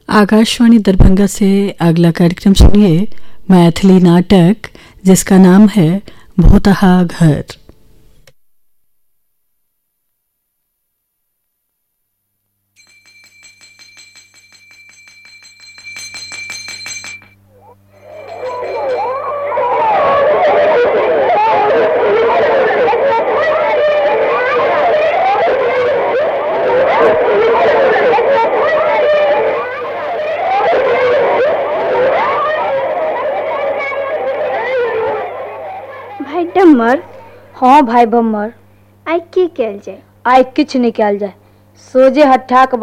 आकाशवाणी दरभंगा से अगला कार्यक्रम सुनिए, मैथिली नाटक जिसका नाम है भोतहा घर। डम्मर। हाँ भाई बम्मर, आई की कैल जाए? आई किछ नहीं कैल जाए, सोजे हट्ठा के